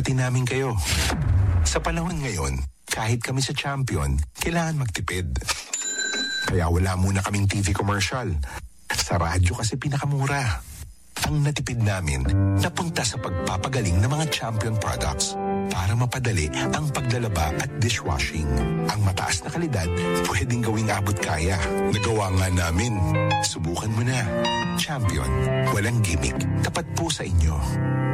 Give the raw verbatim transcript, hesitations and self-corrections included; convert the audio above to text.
pati namin kayo. Sa panahon ngayon, kahit kami sa Champion, kailangan magtipid. Kaya wala muna kaming T V commercial. Sa radyo kasi pinakamura. Ang natipid namin, napunta sa pagpapagaling ng mga Champion products para mapadali ang paglalaba at dishwashing. Ang mataas na kalidad, pwedeng gawing abot kaya. Nagawa nga namin. Subukan mo na. Champion, walang gimmick. Tapat po sa inyo.